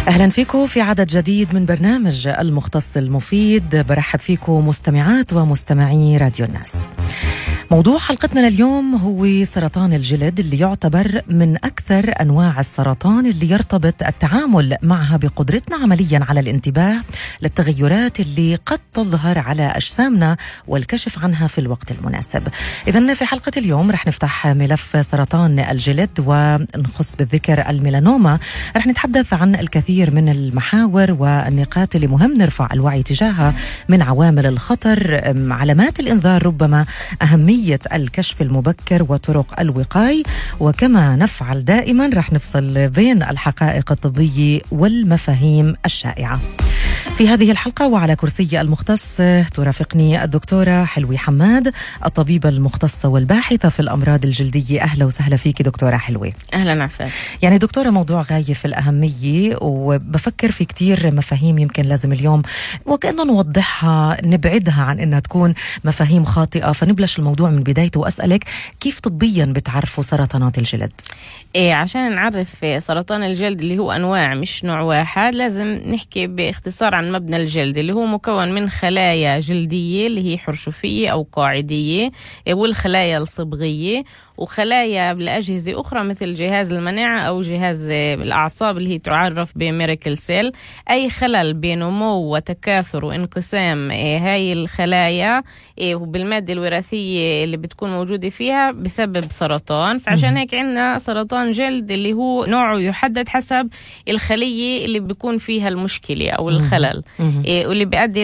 أهلا فيكم في عدد جديد من برنامج المختص المفيد. برحب فيكم مستمعات ومستمعي راديو الناس. موضوع حلقتنا لليوم هو سرطان الجلد، اللي يعتبر من أكثر أنواع السرطان اللي يرتبط التعامل معها بقدرتنا عمليا على الانتباه للتغيرات اللي قد تظهر على أجسامنا والكشف عنها في الوقت المناسب. إذن في حلقة اليوم رح نفتح ملف سرطان الجلد ونخص بالذكر الميلانوما. رح نتحدث عن الكثير من المحاور والنقاط اللي مهم نرفع الوعي تجاهها من عوامل الخطر، علامات الإنذار، ربما أهمية الكشف المبكر وطرق الوقاية، وكما نفعل دائما رح نفصل بين الحقائق الطبية والمفاهيم الشائعة. في هذه الحلقة وعلى كرسي المختص ترافقني الدكتورة حلوي حماد، الطبيبة المختصة والباحثة في الأمراض الجلدية. أهلا وسهلا فيك دكتورة حلوي. أهلا عفاف. يعني دكتورة، موضوع غاية في الأهمية، وبفكر في كتير مفاهيم يمكن لازم اليوم وكأنه نوضحها، نبعدها عن أنها تكون مفاهيم خاطئة. فنبلش الموضوع من بدايته وأسألك كيف طبيا بتعرفوا سرطانات الجلد؟ عشان نعرف سرطان الجلد اللي هو أنواع مش نوع واحد، لازم نحكي باختصار عن مبنى الجلد، اللي هو مكون من خلايا جلدية اللي هي حرشفية أو قاعدية، والخلايا الصبغية، وخلايا بالأجهزة أخرى مثل جهاز المناعة أو جهاز الأعصاب اللي هي تعرف بميراكل سيل. أي خلل بنمو وتكاثر وانقسام هاي الخلايا وبالمادة الوراثية اللي بتكون موجودة فيها بسبب سرطان. فعشان هيك عندنا سرطان جلد اللي هو نوعه يحدد حسب الخلية اللي بيكون فيها المشكلة أو الخلل، واللي بيؤدي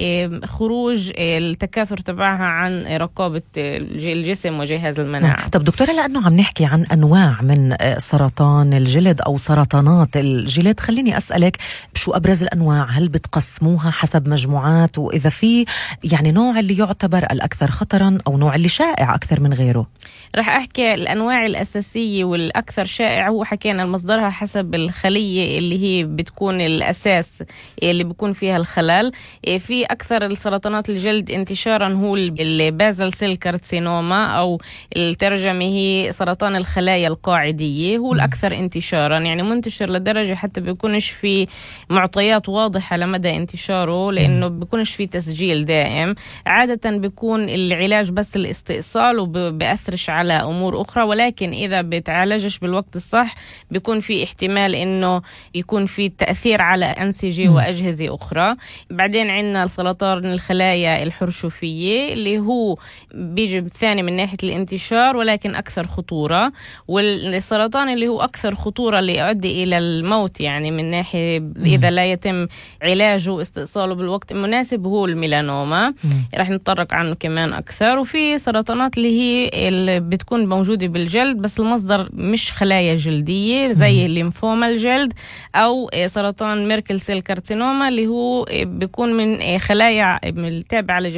لخروج التكاثر تبعها عن رقابة الجسم وجهاز المناعة. طب دكتورة، لأنه عم نحكي عن أنواع من سرطان الجلد أو سرطانات الجلد، خليني أسألك شو أبرز الأنواع؟ هل بتقسموها حسب مجموعات؟ وإذا في يعني نوع اللي يعتبر الأكثر خطرا أو نوع اللي شائع أكثر من غيره؟ رح أحكي الأنواع الأساسية والأكثر شائع. هو حكينا مصدرها حسب الخلية اللي هي بتكون الأساس اللي بيكون فيها الخلل. في أكثر السرطانات الجلد انتشارا هو البازل سيل كارسينوما، أو الترجمة هي سرطان الخلايا القاعدية، هو الأكثر انتشارا، يعني منتشر لدرجة حتى بيكونش في معطيات واضحة لمدى انتشاره، لأنه بيكونش في تسجيل دائم. عادة بيكون العلاج بس الاستئصال وبأثرش على أمور أخرى، ولكن إذا بتعالجش بالوقت الصح بيكون في احتمال إنه يكون في تأثير على أنسجة وأجهزة أخرى. بعدين عندنا سرطان الخلايا الحرشفية اللي هو بيجي الثاني من ناحية الانتشار ولكن أكثر خطورة، والسرطان اللي هو أكثر خطورة اللي يؤدي إلى الموت يعني من ناحية إذا لا يتم علاجه واستئصاله بالوقت المناسب هو الميلانوما. رح نتطرق عنه كمان أكثر. وفي سرطانات اللي هي اللي بتكون موجودة بالجلد بس المصدر مش خلايا جلدية، زي الليمفوما الجلد أو سرطان ميركل سيل كارسينوما اللي هو بيكون من خلايا التابعة